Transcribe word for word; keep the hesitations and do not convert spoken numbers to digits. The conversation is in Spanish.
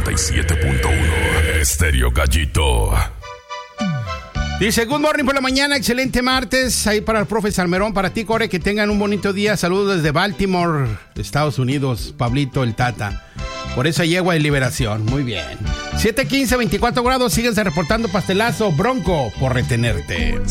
noventa y siete punto uno Estéreo Gallito. Dice, good morning por la mañana, excelente martes. Ahí para el profe Salmerón, para ti, Core, que tengan un bonito día. Saludos desde Baltimore, Estados Unidos, Pablito el Tata. Por esa yegua de liberación, muy bien. siete quince, veinticuatro grados, síguense reportando pastelazo, Bronco, por retenerte.